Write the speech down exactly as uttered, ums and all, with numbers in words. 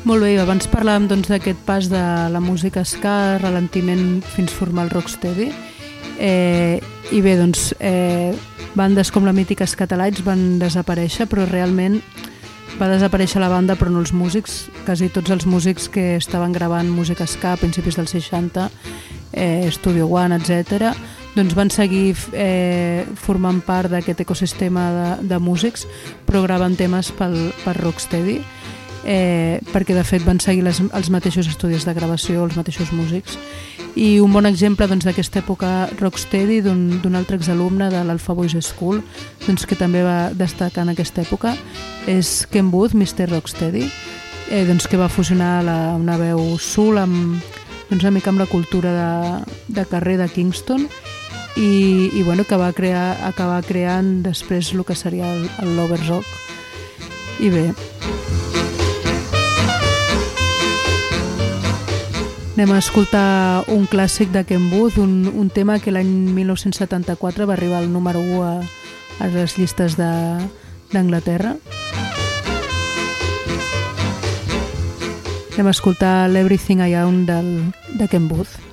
Molt bé, abans parlàvem doncs, d'aquest pas de la música ska, ralentiment fins formar el rocksteady. Eh, I bé, doncs, eh, bandes com la mítica Skatalites van desaparèixer, però realment va desaparèixer la banda però no els músics. Quasi tots els músics que estaven gravant música ska a principis dels seixanta, eh, Studio One, etcètera, doncs van seguir eh, formant part d'aquest ecosistema de, de músics, però gravant temes pel, per Rocksteady, eh, perquè de fet van seguir les, els mateixos estudis de gravació, els mateixos músics. I un bon exemple doncs, d'aquesta època Rocksteady, d'un altre exalumne de l'Alpha Boys School, doncs, que també va destacar en aquesta època, és Ken Booth, mister Rocksteady, eh, doncs, que va fusionar la, una veu soul amb, doncs, una mica amb la cultura de, de carrer de Kingston i, i bueno, que va crear, acabar creant després el que seria el, el Lover Rock. I bé, anem a escoltar un clàssic de Ken Booth, un, un tema que l'any mil nou-cents setanta-quatre va arribar al número u a, a les llistes d'Anglaterra. Anem a escoltar l'Everything I Own del, de Ken Booth.